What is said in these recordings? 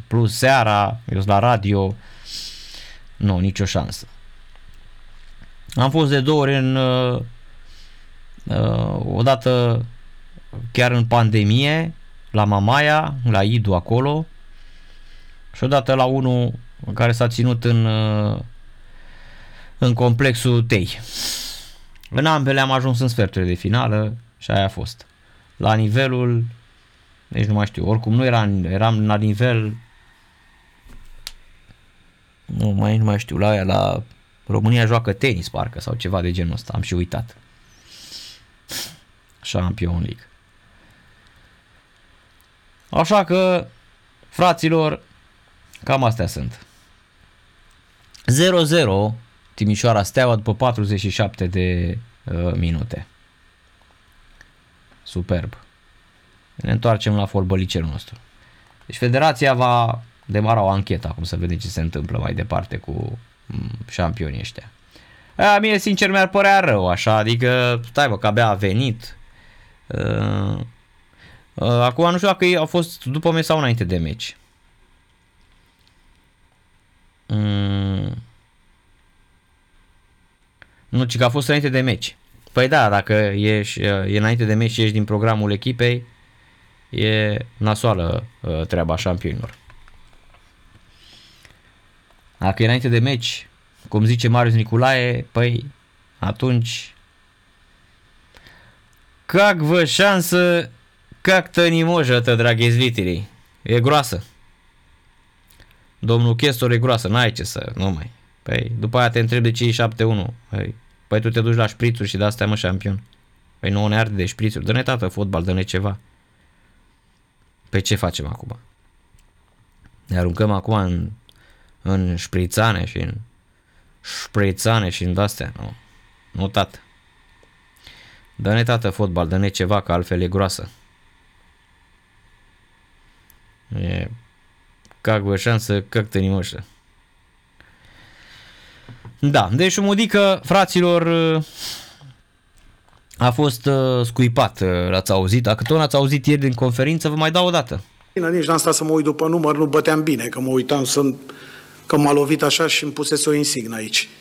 plus seara, eu sunt la radio, nu, nicio șansă. Am fost de 2 ori odată chiar în pandemie, la Mamaia, la Idu acolo, și odată la unul care s-a ținut în complexul Tei. În ambele am ajuns în sferturile de finală și aia a fost. La nivelul, deci nu mai știu, oricum nu eram la nivel, nu mai știu, la aia, la România joacă tenis parcă sau ceva de genul ăsta, am și uitat. Champions League. Așa că, fraților, cam astea sunt. 0-0 Timișoara Steaua după 47 de minute. Superb. Ne întoarcem la fotbălicerul nostru. Deci federația va demara o anchetă acum să vedem ce se întâmplă mai departe cu șampionii ăștia. Mie sincer mi-ar părea rău așa, adică stai bă că abia a venit. Acum nu știu dacă au fost după meci sau înainte de meci. Nu, ci că a fost înainte de meci. Păi da, dacă e înainte de meci și ești din programul echipei, e nasoală treaba șampionilor. Dacă e înainte de meci, cum zice Marius Niculae, păi atunci как vă șansă, как-то не может, dragi zvitiri. E groasă. Domnul Chestor e groasă, n-ai ce să, nu mai. Păi după aia te întrebi de ce e 7-1. Păi tu te duci la șprițuri și de astea mă șampion. Păi nu ne arde de șprițuri. Dă-ne tată fotbal, dă-ne ceva. Păi ce facem acum? Ne aruncăm acum în șprițane și în de-astea. Nu, nu tată. Dă-ne tată fotbal, dă-ne ceva, că altfel e groasă. E как бы șansă, как-то не может. Da, deci Șumudică, fraților, a fost scuipat, l-ați auzit. Dacă tot n-ați auzit ieri din conferință, vă mai dau o dată. Nici n-am stat să mă uit după număr, nu băteam bine, că mă uitam că m-a lovit așa și îmi pusese o insignă aici.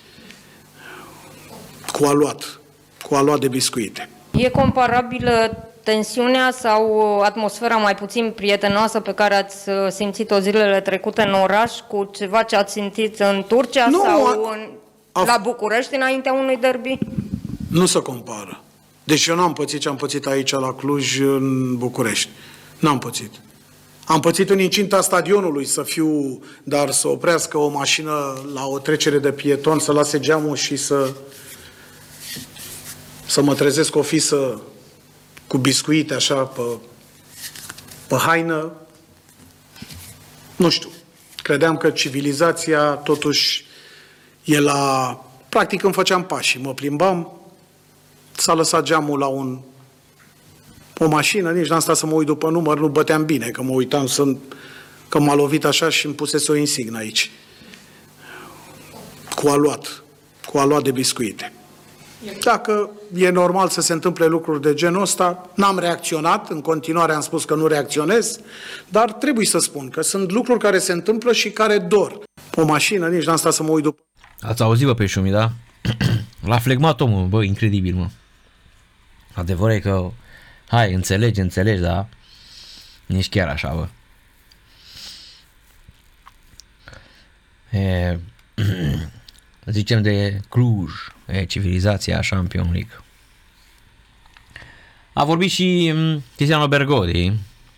Cu aluat de biscuite. E comparabilă tensiunea sau atmosfera mai puțin prietenoasă pe care ați simțit-o zilele trecute în oraș cu ceva ce ați simțit în Turcia la București înaintea unui derby? Nu se compară. Deci eu n-am pățit ce am pățit aici la Cluj, în București. N-am pățit. Am pățit în incinta stadionului dar să oprească o mașină la o trecere de pieton, să lase geamul și să mă trezesc o fisă cu biscuite așa pe haină. Nu știu. Credeam că civilizația totuși e la... Practic îmi făceam pași, mă plimbam, s-a lăsat geamul la o mașină, nici n-am stat să mă uit după număr, nu băteam bine, că mă uitam că m-a lovit așa și îmi pusese o insignă aici. Cu aluat de biscuite. Dacă e normal să se întâmple lucruri de genul ăsta, n-am reacționat, în continuare am spus că nu reacționez, dar trebuie să spun că sunt lucruri care se întâmplă și care dor. O mașină, nici n-am stat să mă uit după... Ați auzit, bă, pe Șumi, da? L-a omul, bă, incredibil, mă. Adevărul e că, hai, înțelegi, da? Nici chiar așa, bă. Zicem de Cluj, civilizația Champions League. A vorbit și Cristiano Bergodi,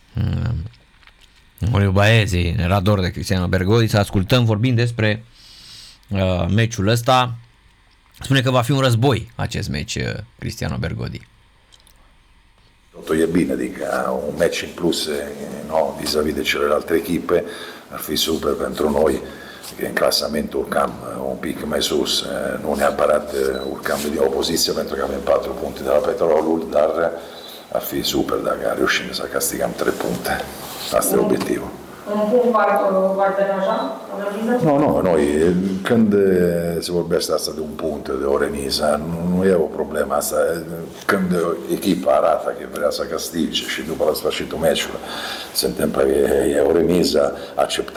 Oliu Baezi, era dor de Cristiano Bergodi, să ascultăm vorbind despre meciul ăsta. Spune că va fi un război acest meci, Cristiano Bergodi. Totul e bine, adică un match in plus, no, vis-a-vis de celelalte echipe, ar fi super pentru noi, că în clasament urcam un pic mai sus, nu neapărat urcam din o poziție pentru că avem 4 puncte de la Petrolul, dar ar fi super dacă reușim să castigăm 3 puncte. Asta e obiectivul. Un punct v-ar deranja? Nu, noi, când se vorbește asta de un punct, de o remiză, nu e o problemă asta. Când echipa arată că vrea să castige și după la sfârșitul meciului se întâmplă, e o remiză acceptabilă.